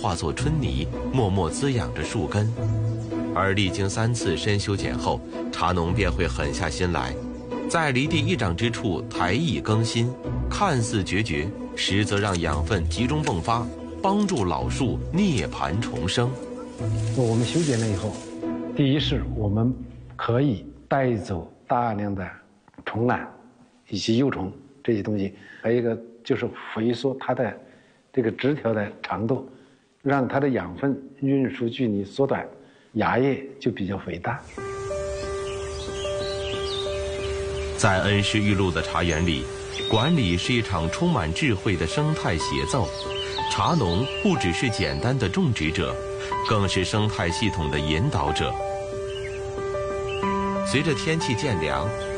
化作春泥，默默滋养着树根。而历经3次深修剪后，茶农便会狠下心来，在离地一掌之处抬翼更新，看似决绝，实则让养分集中迸发，帮助老树涅槃重生。 我们修剪了以后，第一是我们可以带走大量的虫卵以及幼虫这些东西，还有一个就是回缩它的这个枝条的长度，让它的养分运输距离缩短，芽叶就比较肥大。 在恩施玉露的茶园里，管理是一场充满智慧的生态协奏。茶农不只是简单的种植者，更是生态系统的引导者。随着天气渐凉，